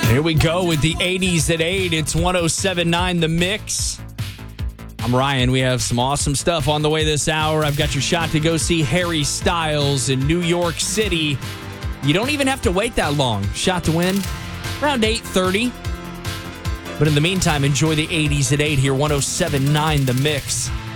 Here we go with the 80s at 8. It's 107.9 The Mix. I'm Ryan. We have some awesome stuff on the way this hour. I've got your shot to go see Harry Styles in New York City. You don't even have to wait that long. Shot to win around 8:30. But in the meantime, enjoy the 80s at 8 here, 107.9 The Mix.